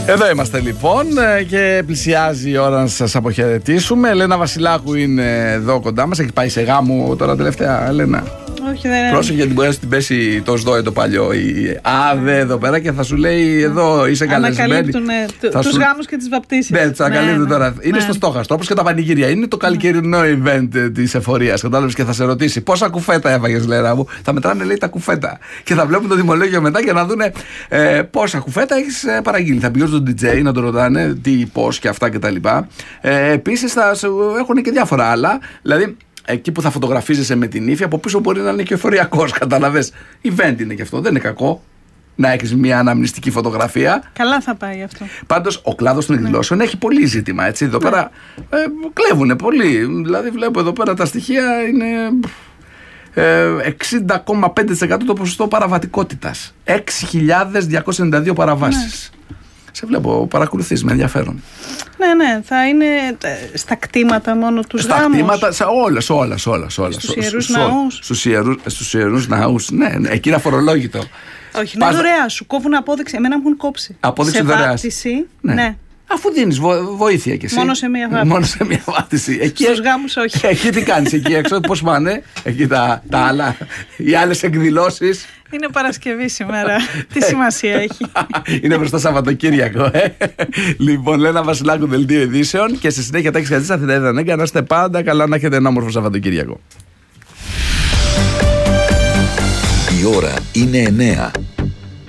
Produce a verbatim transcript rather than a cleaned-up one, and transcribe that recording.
Εδώ είμαστε λοιπόν και πλησιάζει η ώρα να σας αποχαιρετήσουμε. Ελένα Βασιλάκου είναι εδώ κοντά μας. Έχει πάει σε γάμο τώρα τελευταία, Ελένα? Όχι, δεν είναι. Πρόσεχε γιατί μπορεί να την πέσει το ΣΔΟΕ το παλιό. Η ΑΔΕ εδώ πέρα και θα σου λέει εδώ είσαι καλεσμένη. Ανακαλύπτουν τους σου... γάμους και τις βαπτίσεις. Ναι, τους ανακαλύπτουν ναι, τώρα. ναι, Είναι ναι. στο στόχαστρο, όπως και τα πανηγύρια. Είναι το καλοκαιρινό event της εφορίας. Κατάλαβες, και θα σε ρωτήσει πόσα κουφέτα έφαγες, Λέρα μου. Θα μετράνε, λέει, τα κουφέτα. Και θα βλέπουν το τιμολόγιο μετά για να δούνε ε, πόσα κουφέτα έχεις ε, παραγγείλει. Θα πηγαίνουν στον ντι τζέι να το ρωτάνε τι, πώς και αυτά κτλ. Ε, Επίσης θα έχουν και διάφορα άλλα. Δηλαδή, εκεί που θα φωτογραφίζεσαι με την ύφη, από πίσω μπορεί να είναι και εφοριακός, κατάλαβες. Event είναι και αυτό, δεν είναι κακό να έχεις μια αναμνηστική φωτογραφία. Καλά θα πάει αυτό. Πάντως, ο κλάδος των εκδηλώσεων ναι. έχει πολύ ζήτημα. Έτσι. Εδώ ναι. πέρα ε, κλέβουνε πολύ. Δηλαδή, βλέπω εδώ πέρα τα στοιχεία είναι ε, εξήντα κόμμα πέντε τοις εκατό το ποσοστό παραβατικότητας. έξι χιλιάδες διακόσιες ενενήντα δύο παραβάσεις. Ναι. Σε βλέπω, παρακολουθείς με ενδιαφέρον. Ναι, ναι, θα είναι στα κτήματα μόνο τους στα γάμους. Στα κτήματα, σε όλες, όλες, όλες. όλες στους ιερούς ναούς. Στους ιερούς, στους ιερούς ναούς, ναι, ναι, εκεί είναι αφορολόγητο. Όχι, είναι δωρεά, σου κόβουν απόδειξη, εμένα μου έχουν κόψει. Απόδειξη σε δωρεάς. βάπτιση, ναι. ναι. Αφού δίνεις βο- βοήθεια κι εσύ. Μόνο σε μία βάπτιση. Μόνο σε μία βάπτιση. Εκεί, στους γάμους όχι. Εκεί τι κάνεις εκεί έξω, πώς πάνε, εκεί τα, τα άλλα, οι άλλες εκδηλώσεις. Είναι Παρασκευή σήμερα. Τι σημασία έχει. Είναι προς το Σαββατοκύριακο. Ε. Λοιπόν, Λένα Βασιλάκου, δελτίο ειδήσεων. Και στη συνέχεια τα έχεις κρατήσει στα Αθηναίδα Νέγκα. Να είστε πάντα καλά, να έχετε ένα όμορφο Σαββατοκύριακο. Η ώρα είναι εννέα.